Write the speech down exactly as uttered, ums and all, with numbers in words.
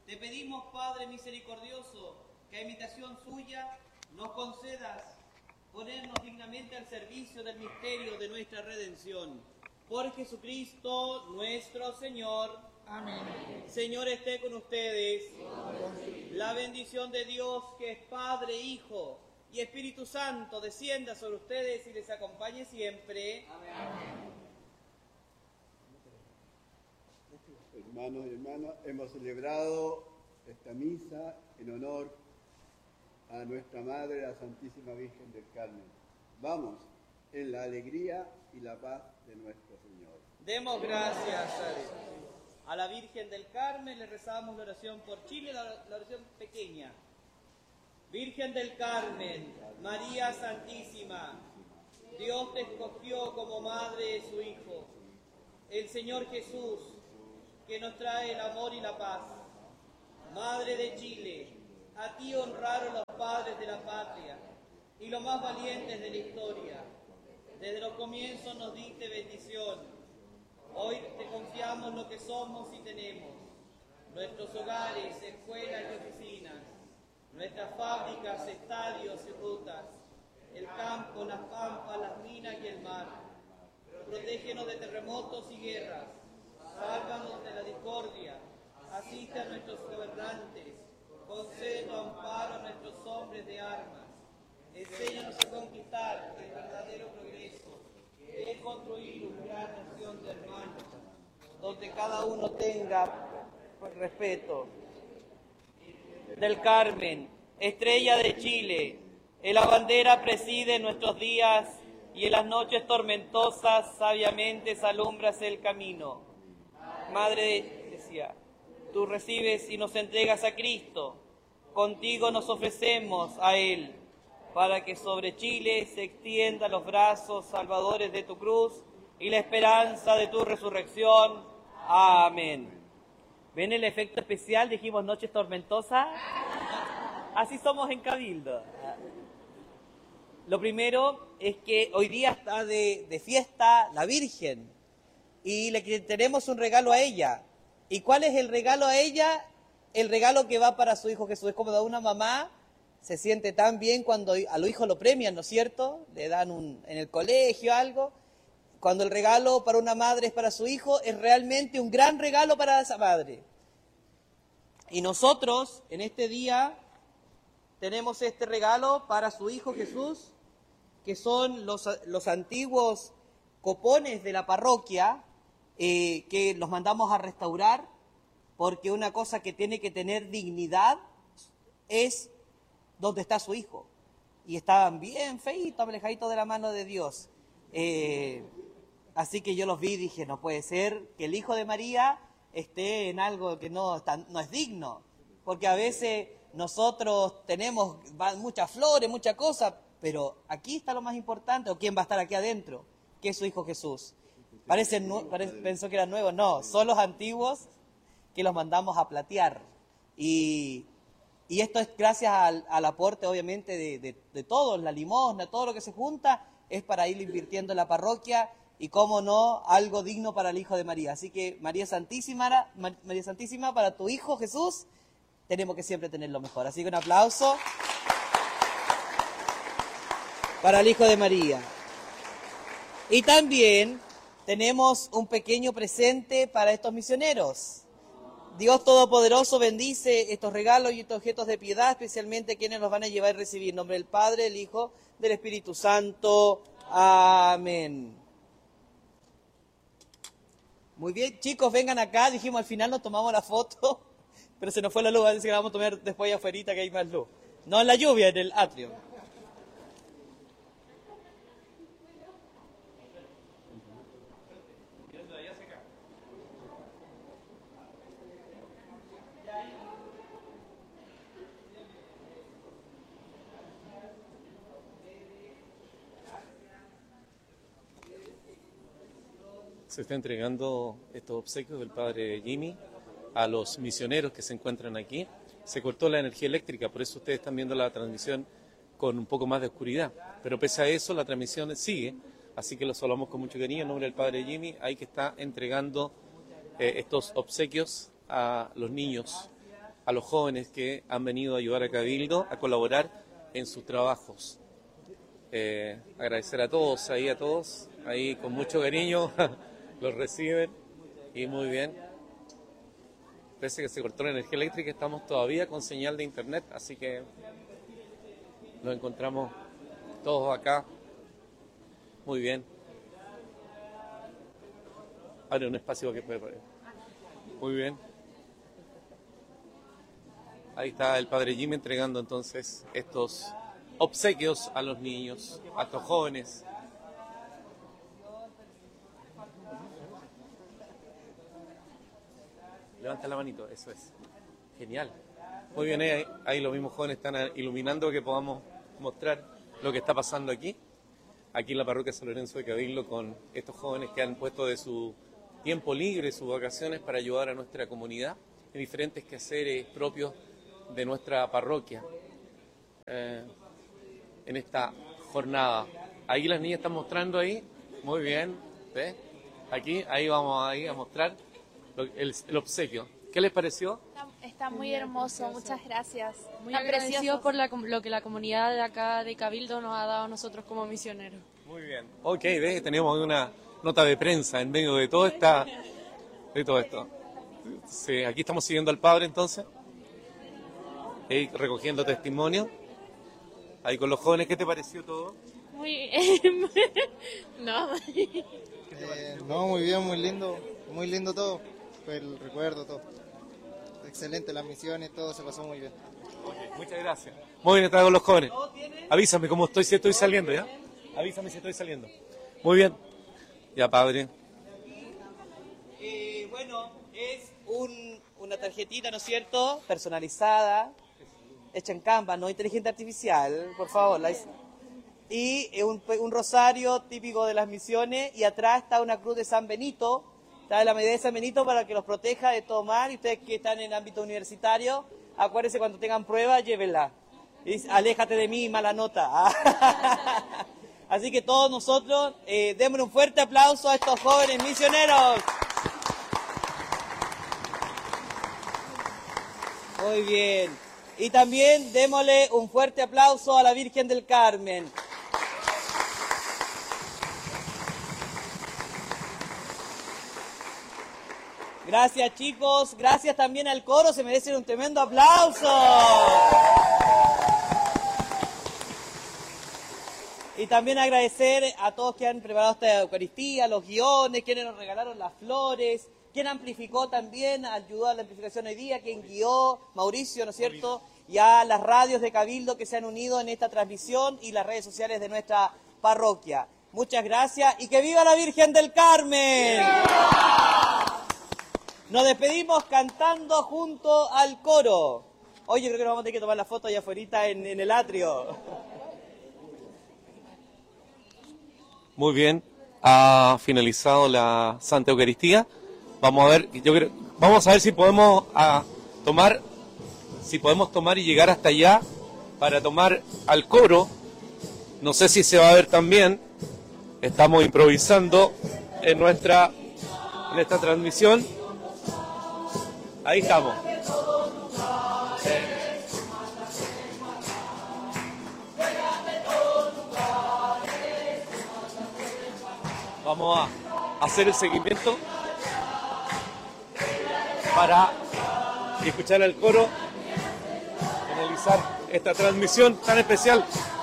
Te pedimos, Padre misericordioso, que a imitación suya nos concedas ponernos dignamente al servicio del misterio de nuestra redención. Por Jesucristo nuestro Señor. Amén. Señor esté con ustedes. La bendición de Dios, que es Padre, Hijo y Espíritu Santo, descienda sobre ustedes y les acompañe siempre. Amén. Hermanos y hermanas, hemos celebrado esta misa en honor a nuestra Madre, la Santísima Virgen del Carmen. Vamos en la alegría y la paz de nuestro Señor. Demos gracias a Dios. A la Virgen del Carmen le rezamos la oración por Chile, la, la oración pequeña. Virgen del Carmen, María Santísima, Dios te escogió como madre de su Hijo, el Señor Jesús, que nos trae el amor y la paz. Madre de Chile, a ti honraron los padres de la patria y los más valientes de la historia. Desde los comienzos nos diste bendición. Hoy te confiamos lo que somos y tenemos, nuestros hogares, escuelas y oficinas, nuestras fábricas, estadios y rutas, el campo, las pampas, las minas y el mar. Protégenos de terremotos y guerras, sálvanos de la discordia, asiste a nuestros gobernantes, concede tu amparo a nuestros hombres de armas, enséñanos a conquistar el verdadero progreso, es construir una gran nación de hermanos, donde cada uno tenga respeto. Del Carmen, estrella de Chile, en la bandera preside nuestros días y en las noches tormentosas sabiamente alumbras el camino. Madre, decía, tú recibes y nos entregas a Cristo, contigo nos ofrecemos a Él, para que sobre Chile se extiendan los brazos salvadores de tu cruz y la esperanza de tu resurrección. Amén. ¿Ven el efecto especial? Dijimos noches tormentosas. Así somos en Cabildo. Lo primero es que hoy día está de, de fiesta la Virgen y le tenemos un regalo a ella. ¿Y cuál es el regalo a ella? El regalo que va para su hijo Jesús. Es como de una mamá. Se siente tan bien cuando a los hijos lo premian, ¿no es cierto? Le dan un, en el colegio algo. Cuando el regalo para una madre es para su hijo, es realmente un gran regalo para esa madre. Y nosotros, en este día, tenemos este regalo para su hijo Jesús, que son los, los antiguos copones de la parroquia, eh, que los mandamos a restaurar, porque una cosa que tiene que tener dignidad es donde está su hijo. Y estaban bien feitos, alejaditos de la mano de Dios. Eh, así que yo los vi y dije, no puede ser que el hijo de María esté en algo que no, está, no es digno. Porque a veces nosotros tenemos muchas flores, muchas cosas, pero aquí está lo más importante, o quién va a estar aquí adentro, que es su hijo Jesús. Parece, parece, pensó que eran nuevos, no, son los antiguos que los mandamos a platear. Y... Y esto es gracias al, al aporte, obviamente, de, de, de todos, la limosna, todo lo que se junta, es para ir invirtiendo en la parroquia y, cómo no, algo digno para el Hijo de María. Así que, María Santísima, María Santísima, para tu Hijo Jesús, tenemos que siempre tener lo mejor. Así que un aplauso para el Hijo de María. Y también tenemos un pequeño presente para estos misioneros. Dios Todopoderoso bendice estos regalos y estos objetos de piedad, especialmente quienes los van a llevar a recibir. En nombre del Padre, del Hijo, del Espíritu Santo. Amén. Muy bien, chicos, vengan acá. Dijimos al final nos tomamos la foto, pero se nos fue la luz. Así que la vamos a tomar después afuera, que hay más luz. No en la lluvia, en el atrio. Se está entregando estos obsequios del padre Jimmy a los misioneros que se encuentran aquí. Se cortó la energía eléctrica, por eso ustedes están viendo la transmisión con un poco más de oscuridad. Pero pese a eso, la transmisión sigue, así que los saludamos con mucho cariño en nombre del padre Jimmy, ahí que está entregando eh, estos obsequios a los niños a los jóvenes que han venido a ayudar a Cabildo a colaborar en sus trabajos. Eh, agradecer a todos, ahí a todos, ahí con mucho cariño los reciben y muy bien. Parece que se cortó la energía eléctrica, estamos todavía con señal de internet, así que nos encontramos todos acá. Muy bien. Abre un espacio que puede poner. Muy bien. Ahí está el padre Jimmy entregando entonces estos obsequios a los niños, a estos jóvenes. Levanta la manito, eso es. Genial. Muy bien, ahí, ahí los mismos jóvenes están iluminando que podamos mostrar lo que está pasando aquí. Aquí en la parroquia San Lorenzo de Cabildo con estos jóvenes que han puesto de su tiempo libre, sus vacaciones para ayudar a nuestra comunidad en diferentes quehaceres propios de nuestra parroquia eh, en esta jornada. Ahí las niñas están mostrando ahí, muy bien, ¿ves? Aquí, ahí vamos ahí a mostrar lo, el, el obsequio. ¿Qué les pareció? Está, está muy hermoso, muchas gracias. Muy Tan agradecidos preciosos. por la, lo que la comunidad de acá de Cabildo nos ha dado a nosotros como misioneros. Muy bien. Ok, ¿ves? Tenemos una nota de prensa en medio de todo, esta, de todo esto. Sí, aquí estamos siguiendo al padre entonces. Ahí recogiendo testimonio. Ahí con los jóvenes, ¿qué te pareció todo? Muy no. Eh, no, muy bien, muy lindo, muy lindo todo, el recuerdo, todo. Excelente, las misiones, todo se pasó muy bien. Okay, muchas gracias. Muy bien, estaba con los jóvenes. Avísame cómo estoy, si estoy saliendo, ¿ya? Avísame si estoy saliendo. Muy bien. Ya, padre. Eh, bueno, es un, una tarjetita, ¿no es cierto? Personalizada, hecha en Canva, no inteligencia artificial, por favor. La, y un, un rosario típico de las misiones, y atrás está una cruz de San Benito, está la medalla de San Benito para que los proteja de todo mal. Y ustedes que están en el ámbito universitario, acuérdense, cuando tengan pruebas, llévenla. Y dice, aléjate de mí, mala nota. Así que todos nosotros, eh, démosle un fuerte aplauso a estos jóvenes misioneros. Muy bien. Y también démosle un fuerte aplauso a la Virgen del Carmen. Gracias, chicos. Gracias también al coro. Se merecen un tremendo aplauso. Y también agradecer a todos que han preparado esta Eucaristía, los guiones, quienes nos regalaron las flores, quien amplificó también, ayudó a la amplificación hoy día, quien guió, Mauricio, ¿no es cierto? Y a las radios de Cabildo que se han unido en esta transmisión y las redes sociales de nuestra parroquia. Muchas gracias y que viva la Virgen del Carmen. Nos despedimos cantando junto al coro. Hoy yo creo que nos vamos a tener que tomar la foto allá afuera en, en el atrio. Muy bien, ha finalizado la Santa Eucaristía. Vamos a ver, yo creo, vamos a ver si podemos a, tomar, si podemos tomar y llegar hasta allá para tomar al coro. No sé si se va a ver también. Estamos improvisando en nuestra, en esta transmisión. Ahí estamos. Vamos a hacer el seguimiento para escuchar al coro, finalizar esta transmisión tan especial